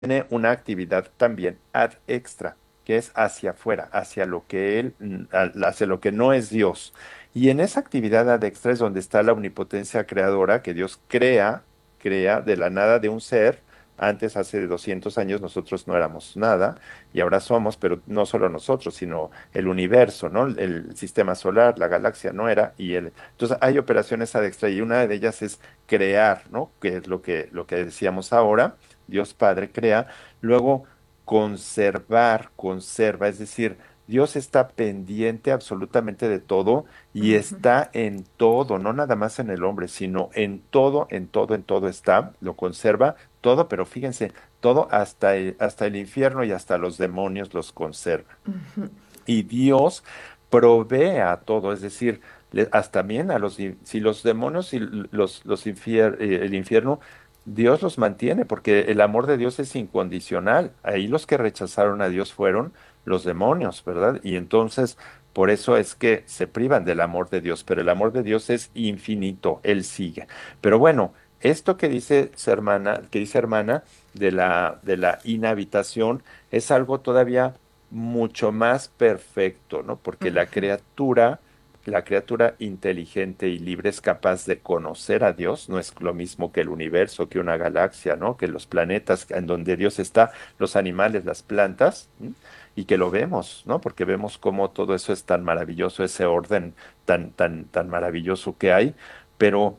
tiene una actividad también ad extra, que es hacia afuera, hacia lo que hacia lo que no es Dios. Y en esa actividad ad extra es donde está la omnipotencia creadora, que Dios crea de la nada de un ser. Antes, hace 200 años, nosotros no éramos nada y ahora somos, pero no solo nosotros, sino el universo, ¿no? El sistema solar, la galaxia no era y el. Entonces, hay operaciones ad extra y una de ellas es crear, ¿no? Que es lo que decíamos ahora. Dios Padre crea, luego conserva, es decir, Dios está pendiente absolutamente de todo y Ujú. está en todo, no nada más en el hombre, sino en todo, en todo, en todo está, lo conserva todo, pero fíjense, todo hasta el infierno y hasta los demonios los conserva. Y Dios provee a todo, es decir, hasta también si los demonios y el infierno, Dios los mantiene, porque el amor de Dios es incondicional. Ahí los que rechazaron a Dios fueron los demonios, ¿verdad? Y entonces, por eso es que se privan del amor de Dios, pero el amor de Dios es infinito, Él sigue. Pero bueno, esto que dice hermana, de la inhabitación, es algo todavía mucho más perfecto, ¿no? Porque la criatura inteligente y libre es capaz de conocer a Dios, no es lo mismo que el universo, que una galaxia, ¿no? Que los planetas en donde Dios está, los animales, las plantas, ¿m? Y que lo vemos, ¿no? Porque vemos cómo todo eso es tan maravilloso, ese orden tan, tan, tan maravilloso que hay, pero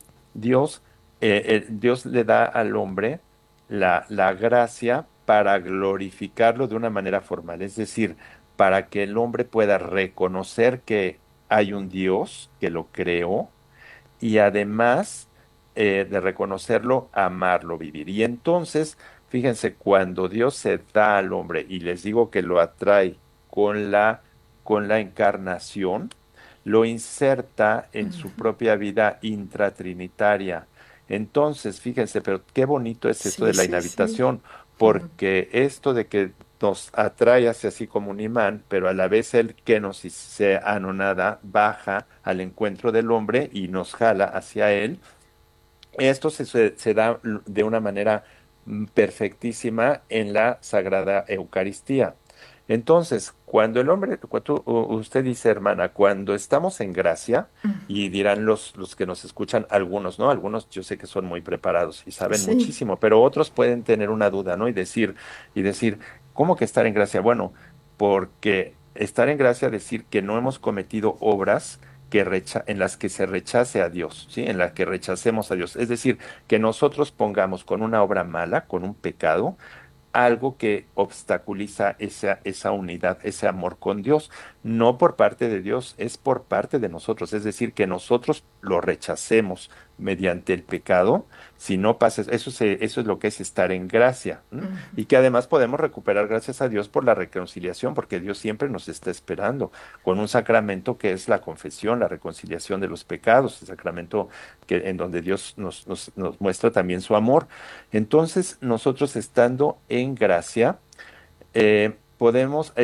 Dios le da al hombre la gracia para glorificarlo de una manera formal, es decir, para que el hombre pueda reconocer que hay un Dios que lo creó y además de reconocerlo, amarlo, vivir. Y entonces, fíjense, cuando Dios se da al hombre y les digo que lo atrae con la encarnación, lo inserta en su propia vida intratrinitaria. Entonces, fíjense, pero qué bonito es esto Sí, de la sí, sí. inhabitación, porque esto de que nos atrae hacia así como un imán, pero a la vez el que nos se anonada baja al encuentro del hombre y nos jala hacia él. Esto se da de una manera perfectísima en la Sagrada Eucaristía. Entonces, cuando el hombre, usted dice, hermana, cuando estamos en gracia, y dirán los que nos escuchan, algunos, ¿no? Algunos yo sé que son muy preparados y saben Sí. muchísimo, pero otros pueden tener una duda, ¿no? Y decir, ¿cómo que estar en gracia? Bueno, porque estar en gracia decir que no hemos cometido obras en las que se rechace a Dios, ¿sí? En las que rechacemos a Dios. Es decir, que nosotros pongamos con una obra mala, con un pecado, algo que obstaculiza esa unidad, ese amor con Dios. No por parte de Dios, es por parte de nosotros. Es decir, que nosotros lo rechacemos mediante el pecado. Si no pasa eso es lo que es estar en gracia. ¿M? Y que además podemos recuperar gracias a Dios por la reconciliación, porque Dios siempre nos está esperando con un sacramento que es la confesión, la reconciliación de los pecados, el sacramento en donde Dios nos muestra también su amor. Entonces, nosotros estando en gracia, podemos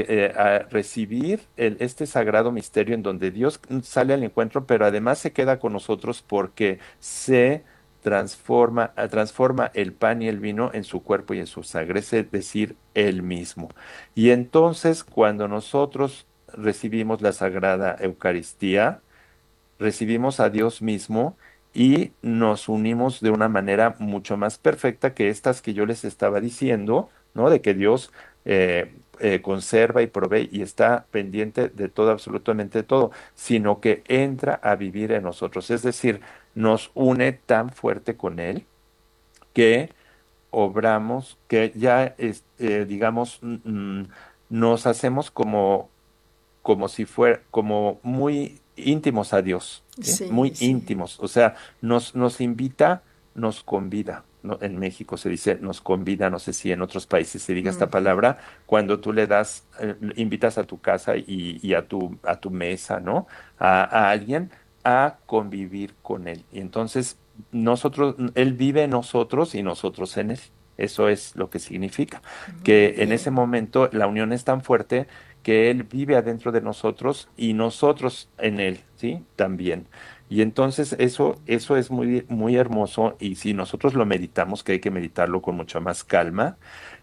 recibir este sagrado misterio en donde Dios sale al encuentro, pero además se queda con nosotros porque se transforma el pan y el vino en su cuerpo y en su sangre, es decir, Él mismo. Y entonces, cuando nosotros recibimos la Sagrada Eucaristía, recibimos a Dios mismo y nos unimos de una manera mucho más perfecta que estas que yo les estaba diciendo, ¿no? De que Dios conserva y provee y está pendiente de todo, absolutamente todo, sino que entra a vivir en nosotros. Es decir, nos une tan fuerte con Él que obramos, que ya, digamos, nos hacemos como si fuera, como muy íntimos a Dios, ¿sí? Sí, Muy sí. íntimos. O sea, nos invita, nos convida, ¿no? En México se dice nos convida, no sé si en otros países se diga esta palabra, cuando tú invitas a tu casa y a tu mesa, ¿no? A alguien a convivir con él. Y entonces él vive en nosotros y nosotros en él. Eso es lo que significa, Muy que en bien. ese momento la unión es tan fuerte que Él vive adentro de nosotros y nosotros en Él, ¿sí? También. Y entonces eso es muy, muy hermoso y si nosotros lo meditamos, que hay que meditarlo con mucha más calma,